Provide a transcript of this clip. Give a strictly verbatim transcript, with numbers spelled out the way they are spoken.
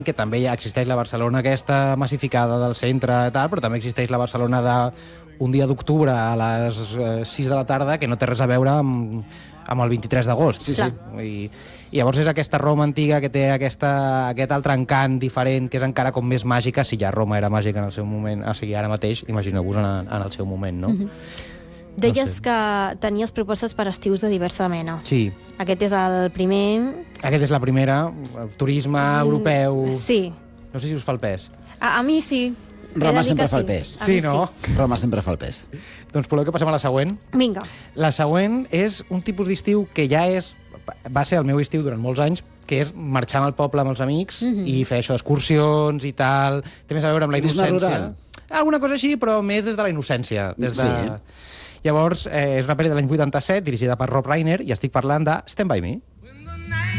que també ja existeix la Barcelona aquesta massificada del centre i tal, però també existeix la Barcelona d'un dia d'octubre a les sis de la tarda que no té res a veure amb, amb el vint-i-tres d'agost. Sí, sí. I, I llavors és aquesta Roma antiga que té aquesta, aquest altre encant diferent, que és encara com més màgica, si ja Roma era màgica en el seu moment, o sigui, ara mateix, imagineu-vos en, en el seu moment, no? Mm-hmm. Deies no sé. que tenies propostes per estius de diversa mena. Sí. Aquest és el primer... Aquest és la primera, turisme mm, europeu... Sí. No sé si us fa el pes. A, a mi sí. Roma sempre fa el pes. Sí, no? Sí. Roma sempre fa el pes. Doncs voleu que passem a la següent? Vinga. La següent és un tipus d'estiu que ja és... va ser el meu estiu durant molts anys, que és marxar al poble amb els amics mm-hmm. i fer això, excursions i tal. Té més a veure amb la innocència. Alguna cosa així, però més des de la innocència. Des de... Sí. Llavors, eh, és una pel·li de l'any vuitanta-set, dirigida per Rob Reiner, i estic parlant de Stand By Me.